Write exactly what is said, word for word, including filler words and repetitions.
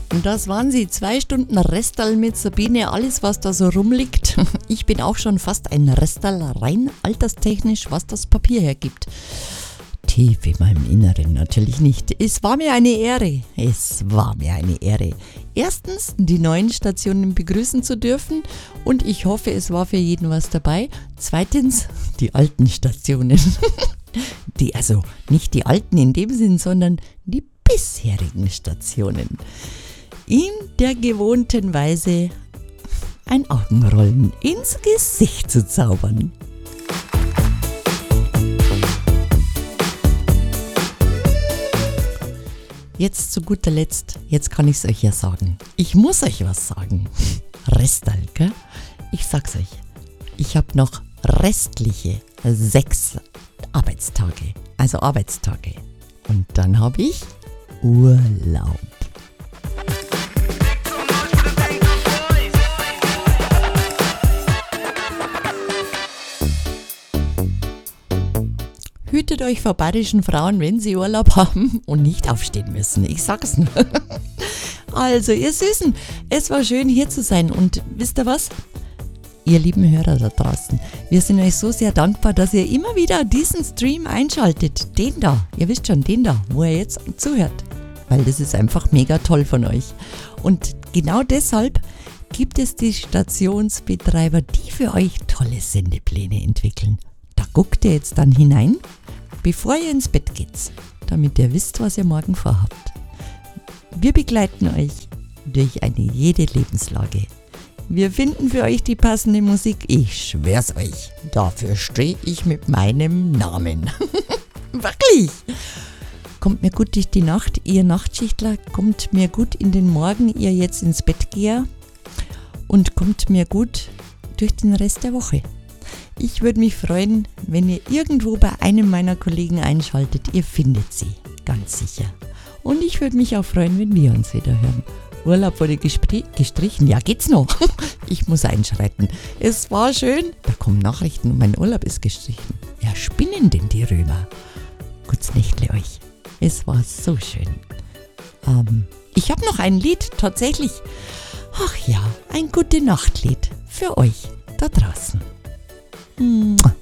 Und das waren sie, zwei Stunden Restal mit Sabine, alles was da so rumliegt. Ich bin auch schon fast ein Restal, rein alterstechnisch, was das Papier hergibt. Tief in meinem Inneren natürlich nicht. Es war mir eine Ehre, es war mir eine Ehre. Erstens, die neuen Stationen begrüßen zu dürfen und ich hoffe, es war für jeden was dabei. Zweitens, die alten Stationen. Die, also nicht die alten in dem Sinn, sondern die bisherigen Stationen. In der gewohnten Weise ein Augenrollen ins Gesicht zu zaubern. Jetzt zu guter Letzt, jetzt kann ich es euch ja sagen. Ich muss euch was sagen. Restal, gell? Ich sag's euch. Ich habe noch restliche sechs Arbeitstage. Also Arbeitstage. Und dann habe ich Urlaub. Hütet euch vor bayerischen Frauen, wenn sie Urlaub haben und nicht aufstehen müssen. Ich sag's nur. Also, ihr Süßen, es war schön hier zu sein. Und wisst ihr was? Ihr lieben Hörer da draußen, wir sind euch so sehr dankbar, dass ihr immer wieder diesen Stream einschaltet. Den da, ihr wisst schon, den da, wo ihr jetzt zuhört. Weil das ist einfach mega toll von euch. Und genau deshalb gibt es die Stationsbetreiber, die für euch tolle Sendepläne entwickeln. Da guckt ihr jetzt dann hinein, bevor ihr ins Bett geht, damit ihr wisst, was ihr morgen vorhabt. Wir begleiten euch durch eine jede Lebenslage. Wir finden für euch die passende Musik. Ich schwör's euch, dafür stehe ich mit meinem Namen. Wirklich. Kommt mir gut durch die Nacht, ihr Nachtschichtler. Kommt mir gut in den Morgen, ihr jetzt ins Bett geher. Und kommt mir gut durch den Rest der Woche. Ich würde mich freuen, wenn ihr irgendwo bei einem meiner Kollegen einschaltet. Ihr findet sie, ganz sicher. Und ich würde mich auch freuen, wenn wir uns wieder hören. Urlaub wurde gespr- gestrichen. Ja, geht's noch? Ich muss einschreiten. Es war schön. Da kommen Nachrichten und mein Urlaub ist gestrichen. Ja, spinnen denn die Römer? Gutes Nächtle euch. Es war so schön. Ähm, ich habe noch ein Lied, tatsächlich. Ach ja, ein Gute-Nacht-Lied für euch da draußen. Mua.